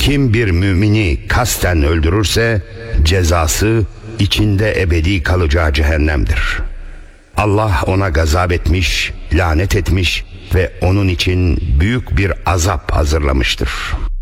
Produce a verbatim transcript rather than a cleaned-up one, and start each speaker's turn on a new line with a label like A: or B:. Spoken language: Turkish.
A: Kim bir mümini kasten öldürürse cezası içinde ebedi kalacağı cehennemdir. Allah ona gazap etmiş, lanet etmiş ve onun için büyük bir azap hazırlamıştır.